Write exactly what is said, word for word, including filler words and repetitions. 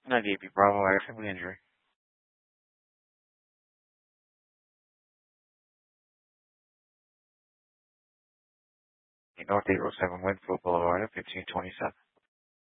nine D B Bravo, I have family injury. North eight oh seven Winfield Boulevard at fifteen twenty-seven.